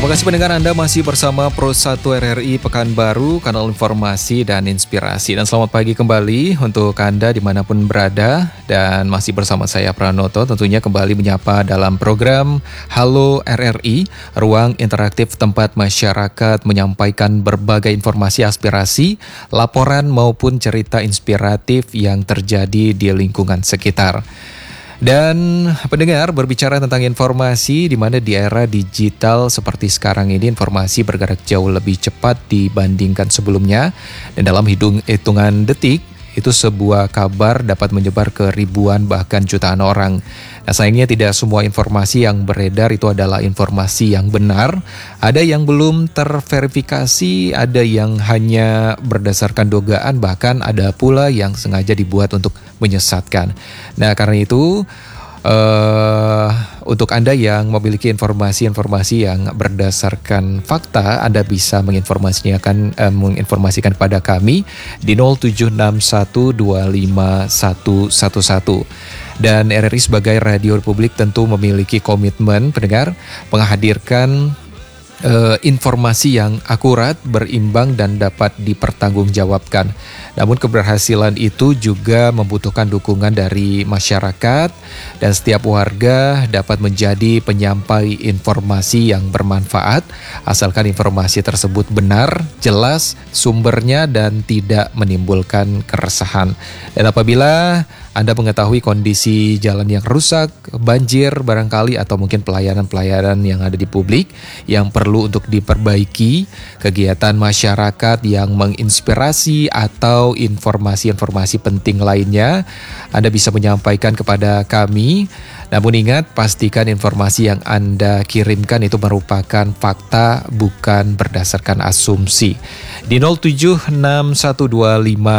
Terima kasih pendengar, Anda masih bersama Pro 1 RRI Pekanbaru, kanal informasi dan inspirasi. Dan selamat pagi kembali untuk Anda dimanapun berada. Dan masih bersama saya Pranoto, tentunya kembali menyapa dalam program Halo RRI, ruang interaktif tempat masyarakat menyampaikan berbagai informasi, aspirasi, laporan maupun cerita inspiratif yang terjadi di lingkungan sekitar. Dan pendengar, berbicara tentang informasi, di mana di era digital seperti sekarang ini informasi bergerak jauh lebih cepat dibandingkan sebelumnya. Dan dalam hitungan detik, itu sebuah kabar dapat menyebar ke ribuan bahkan jutaan orang. Nah, sayangnya tidak semua informasi yang beredar itu adalah informasi yang benar. Ada yang belum terverifikasi, ada yang hanya berdasarkan dugaan, bahkan ada pula yang sengaja dibuat untuk menyesatkan. Nah, karena itu untuk Anda yang memiliki informasi-informasi yang berdasarkan fakta, Anda bisa menginformasikan kepada kami di 076125111. Dan RRI sebagai radio Republik tentu memiliki komitmen, pendengar, menghadirkan informasi yang akurat, berimbang, dan dapat dipertanggungjawabkan. Namun keberhasilan itu juga membutuhkan dukungan dari masyarakat, dan setiap warga dapat menjadi penyampai informasi yang bermanfaat, asalkan informasi tersebut benar, jelas sumbernya, dan tidak menimbulkan keresahan. Dan apabila Anda mengetahui kondisi jalan yang rusak, banjir barangkali, atau mungkin pelayanan-pelayanan yang ada di publik yang perlu untuk diperbaiki, kegiatan masyarakat yang menginspirasi, atau informasi-informasi penting lainnya, Anda bisa menyampaikan kepada kami. Namun ingat, pastikan informasi yang Anda kirimkan itu merupakan fakta, bukan berdasarkan asumsi. Di